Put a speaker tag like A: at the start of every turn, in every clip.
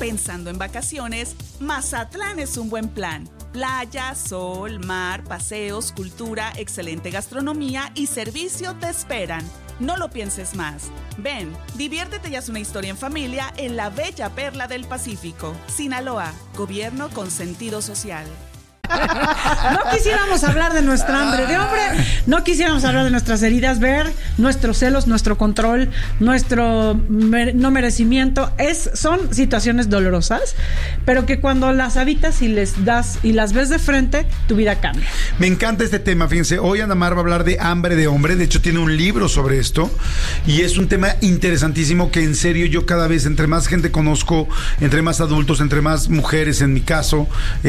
A: Pensando en vacaciones, Mazatlán es un buen plan. Playa, sol, mar, paseos, cultura, excelente gastronomía y servicio te esperan. No lo pienses más. Ven, diviértete y haz una historia en familia en la bella perla del Pacífico. Sinaloa, gobierno con sentido social.
B: No quisiéramos hablar de nuestra hambre de hombre, no quisiéramos hablar de nuestras heridas, ver nuestros celos, nuestro control, nuestro no merecimiento. Son situaciones dolorosas, pero que cuando las habitas y les das y las ves de frente, tu vida cambia.
C: Me encanta este tema, fíjense, hoy Ana Mar va a hablar de hambre de hombre, de hecho tiene un libro sobre esto y es un tema interesantísimo que en serio yo cada vez, entre más gente conozco, entre más adultos, entre más mujeres en mi caso,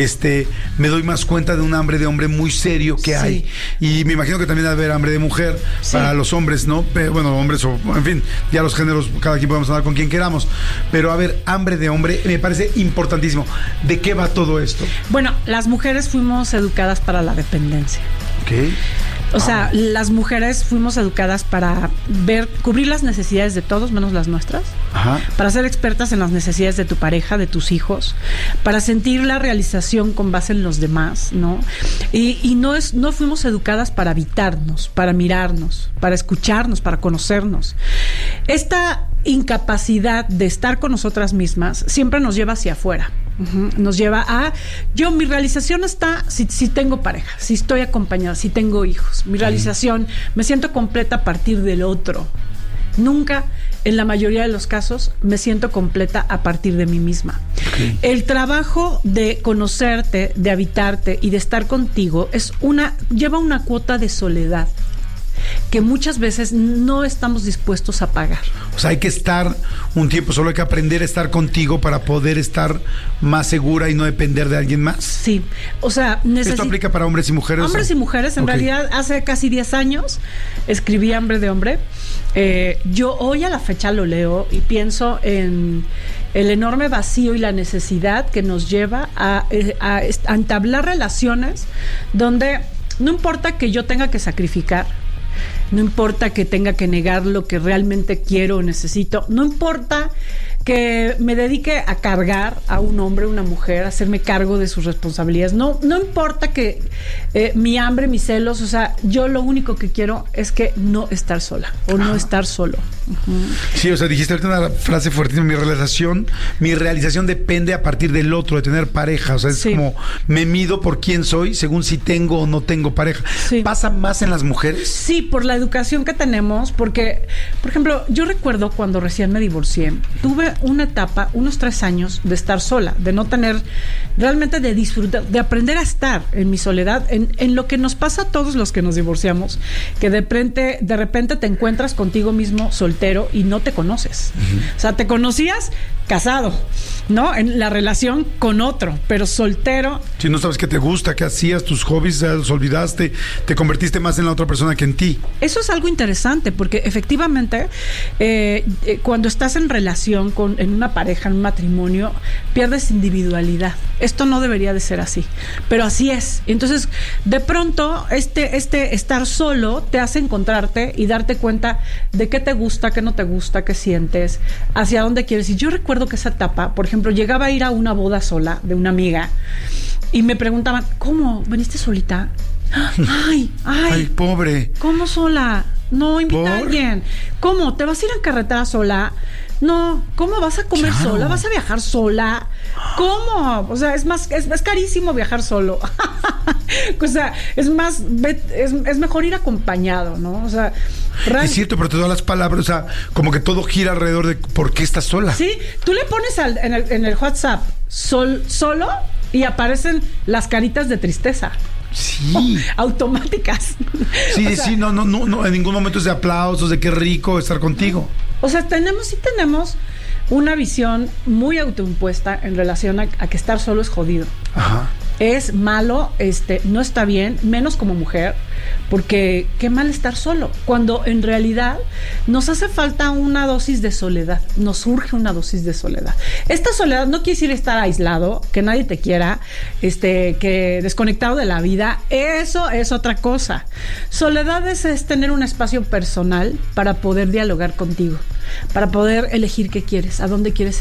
C: me doy más cuenta de un hambre de hombre muy serio que hay. Y me imagino que también debe haber hambre de mujer para los hombres, ¿no? Pero, bueno, hombres o, en fin, ya los géneros, cada quien podemos hablar con quien queramos. Pero a ver, hambre de hombre me parece importantísimo. ¿De qué va todo esto?
B: Bueno, las mujeres fuimos educadas para la dependencia.
C: Ok.
B: O sea, las mujeres fuimos educadas para cubrir las necesidades de todos, menos las nuestras. Ajá. Para ser expertas en las necesidades de tu pareja, de tus hijos, para sentir la realización con base en los demás, ¿no? Y no fuimos educadas para habitarnos, para mirarnos, para escucharnos, para conocernos. Esta incapacidad de estar con nosotras mismas siempre nos lleva hacia afuera. Nos lleva a mi realización está si tengo pareja, si estoy acompañada, si tengo hijos. Mi realización, me siento completa a partir del otro. Nunca, en la mayoría de los casos, me siento completa a partir de mí misma. Okay. El trabajo de conocerte, de habitarte y de estar contigo lleva una cuota de soledad que muchas veces no estamos dispuestos a pagar.
C: O sea, hay que estar un tiempo, solo hay que aprender a estar contigo para poder estar más segura y no depender de alguien más.
B: Sí, o sea,
C: ¿esto aplica para hombres y mujeres?
B: Hombres y mujeres, en realidad, hace casi 10 años escribí Hambre de Hombre. Yo hoy a la fecha lo leo y pienso en el enorme vacío y la necesidad que nos lleva a entablar relaciones donde no importa que yo tenga que sacrificar, no importa que tenga que negar lo que realmente quiero o necesito, no importa que me dedique a cargar a un hombre, una mujer, a hacerme cargo de sus responsabilidades, no importa que mi hambre, mis celos, o sea, yo lo único que quiero es que no estar sola o no estar solo.
C: Sí, o sea, dijiste ahorita una frase fuertísima, mi realización depende a partir del otro, de tener pareja, o sea, es como me mido por quién soy según si tengo o no tengo pareja. ¿Pasa más en las mujeres? Sí,
B: por la educación que tenemos, porque, por ejemplo, yo recuerdo cuando recién me divorcié, tuve una etapa, unos 3 años de estar sola, de no tener, realmente de disfrutar, de aprender a estar en mi soledad, en lo que nos pasa a todos los que nos divorciamos, que de repente te encuentras contigo mismo soltero y no te conoces. O sea, te conocías casado, ¿no? En la relación con otro, pero soltero.
C: Si no sabes qué te gusta, qué hacías, tus hobbies, ya los olvidaste, te convertiste más en la otra persona que en ti.
B: Eso es algo interesante, porque efectivamente, cuando estás en relación en una pareja, en un matrimonio, pierdes individualidad. Esto no debería de ser así, pero así es. Entonces, de pronto, este estar solo te hace encontrarte y darte cuenta de qué te gusta, qué no te gusta, qué sientes, hacia dónde quieres. Y yo recuerdo que esa etapa, por ejemplo, llegaba a ir a una boda sola de una amiga y me preguntaban, ¿cómo? ¿Veniste solita? Ay,
C: pobre.
B: ¿Cómo sola? No, invita a alguien. ¿Cómo? ¿Te vas a ir en carretera sola? No. ¿Cómo vas a comer sola? ¿Vas a viajar sola? ¿Cómo? O sea, es carísimo viajar solo. O sea, es mejor ir acompañado, ¿no? O sea,
C: es cierto, pero todas las palabras, o sea, como que todo gira alrededor de por qué estás sola.
B: Sí, tú le pones en el WhatsApp solo y aparecen las caritas de tristeza.
C: Sí.
B: Automáticas.
C: Sí, o sea, sí, no, en ningún momento es de aplausos, de qué rico estar contigo.
B: O sea, tenemos una visión muy autoimpuesta en relación a que estar solo es jodido. Ajá. Es malo, no está bien, menos como mujer, porque qué mal estar solo, cuando en realidad nos hace falta una dosis de soledad, nos surge una dosis de soledad. Esta soledad no quiere decir estar aislado, que nadie te quiera, que desconectado de la vida, eso es otra cosa. Soledad es tener un espacio personal para poder dialogar contigo, para poder elegir qué quieres, a dónde quieres